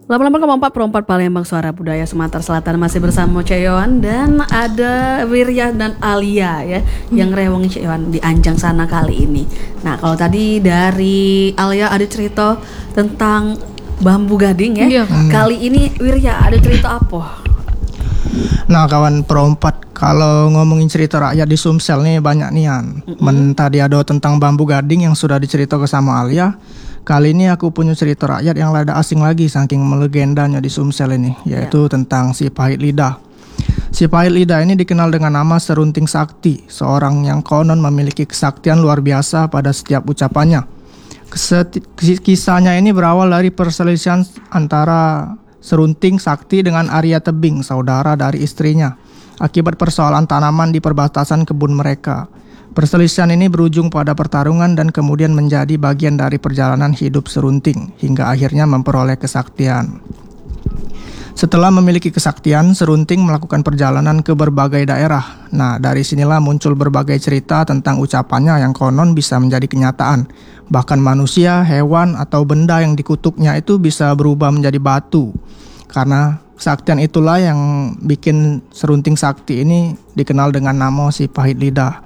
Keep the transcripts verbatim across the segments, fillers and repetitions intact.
delapan delapan koma empat Pro empat Palembang Suara Budaya Sumatera Selatan masih bersama Ceyoan dan ada Wirya dan Alia ya hmm. yang rewang Ceyoan di Anjang sana kali ini. Nah kalau tadi dari Alia ada cerita tentang bambu gading ya. Hmm. Kali ini Wirya ada cerita apa? Nah kawan Pro empat, kalau ngomongin cerita rakyat di Sumsel nih banyak nian. Mm-hmm. Men tadi ada tentang bambu gading yang sudah diceritakan sama Alia. Kali ini aku punya cerita rakyat yang lada asing lagi saking melegendanya di Sumsel ini, yaitu yeah. tentang si Pahit Lidah. Si Pahit Lidah ini dikenal dengan nama Serunting Sakti, seorang yang konon memiliki kesaktian luar biasa pada setiap ucapannya. Kisahnya ini berawal dari perselisihan antara Serunting Sakti dengan Arya Tebing, saudara dari istrinya, akibat persoalan tanaman di perbatasan kebun mereka. Perselisihan ini berujung pada pertarungan dan kemudian menjadi bagian dari perjalanan hidup Serunting hingga akhirnya memperoleh kesaktian. Setelah memiliki kesaktian, Serunting melakukan perjalanan ke berbagai daerah. Nah, dari sinilah muncul berbagai cerita tentang ucapannya yang konon bisa menjadi kenyataan. Bahkan manusia, hewan, atau benda yang dikutuknya itu bisa berubah menjadi batu. Karena kesaktian itulah yang bikin Serunting Sakti ini dikenal dengan nama si Pahit Lidah.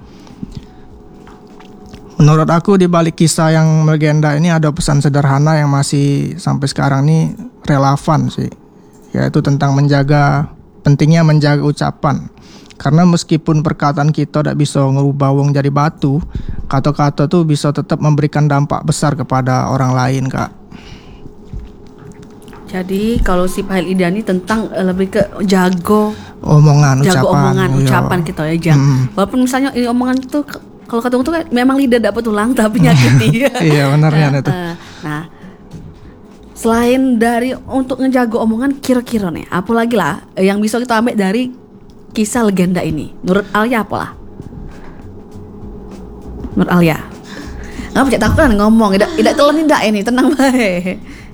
Menurut aku di balik kisah yang legenda ini ada pesan sederhana yang masih sampai sekarang ini relevan sih, yaitu tentang menjaga pentingnya menjaga ucapan. Karena meskipun perkataan kita tidak bisa ngerubah wong jadi batu, kata-kata tuh bisa tetap memberikan dampak besar kepada orang lain, Kak. Jadi kalau si Pahit Lidah ini tentang uh, lebih ke jago omongan, jago ucapan, omongan, iya. ucapan kita ya, Jang. Hmm. Walaupun misalnya ini omongan tuh kalau kata tuh kan memang lidah dapat tulang tapi nyakiti. Iya benarnya nah, itu. Nah, selain dari untuk ngejago omongan, kira-kira nih, apalagi lah yang bisa kita ambil dari kisah legenda ini? Menurut Alia apalah? Menurut Alia? Nggak percaya takut kan ngomong, tidak tidak telan tidak ini, tenang baik.